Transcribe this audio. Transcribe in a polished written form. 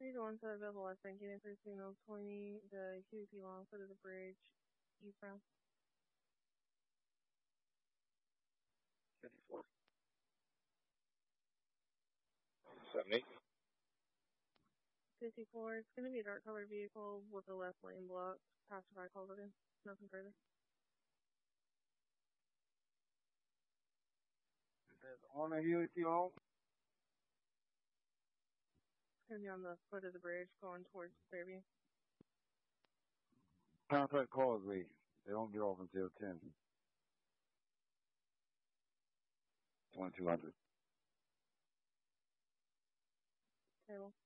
Either one side available, I think. Unit 3 signal 20, the QP long foot of the bridge, eastbound. 54. 70. 54, it's going to be a dark colored vehicle with the left lane blocked. Passerby culverted. Nothing further. On the Huey long. It's going to be on the foot of the bridge going towards Fairview. Contact Causeway. They don't get off until 10. 2200. Table.